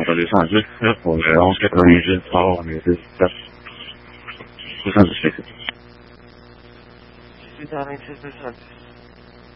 到630, pour le 1198 fort, on est 10, 78. C'est dans 26 210.